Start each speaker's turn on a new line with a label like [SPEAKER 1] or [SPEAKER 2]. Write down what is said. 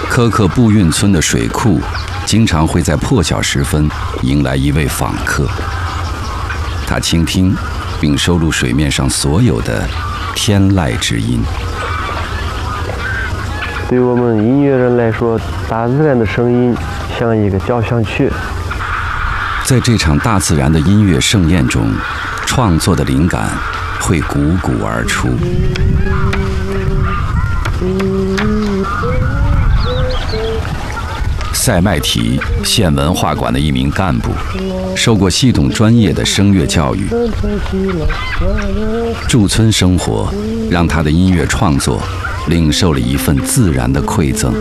[SPEAKER 1] 科克布运村的水库经常会在破晓时分迎来一位访客，他倾听并收录水面上所有的天籁之音。
[SPEAKER 2] 对我们音乐人来说，大自然的声音像一个交响曲。
[SPEAKER 1] 在这场大自然的音乐盛宴中，创作的灵感会汩汩而出。塞麦提县文化馆的一名干部，受过系统专业的声乐教育。驻村生活让他的音乐创作领受了一份自然的馈赠。